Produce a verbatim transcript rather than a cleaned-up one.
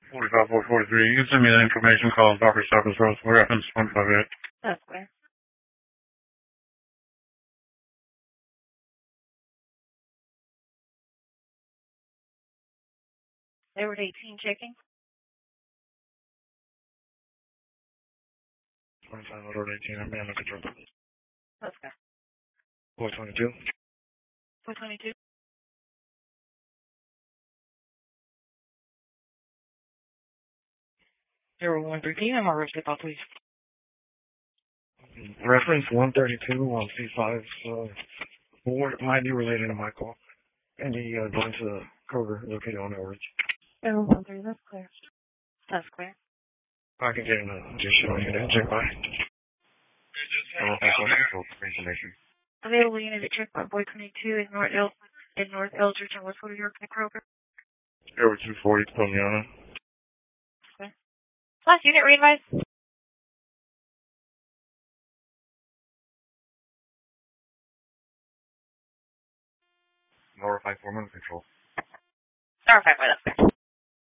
forty-five, four forty-three. You can send me that information. Call Doctor Stockers Road for reference one five eight. That's clear. Edward eighteen checking. twenty-five, Edward eighteen. I'm under control. That's clear. four twenty-two. four twenty-two. Zero one three P. I'm on risk call, please. Reference one thirty-two on C five. Uh, what might be related to my call? And he uh, going to the Kroger located on Elridge. Zero one three. That's clear. That's clear. I can get an additional unit. Check by. Oh, that's what information. Available unit at checkpoint boy twenty-two in North El in North Eldridge and Westwood York at Kroger. Over two forty, Poniana. Okay. Last unit readvise. Lower five four, control. Star five, that's clear.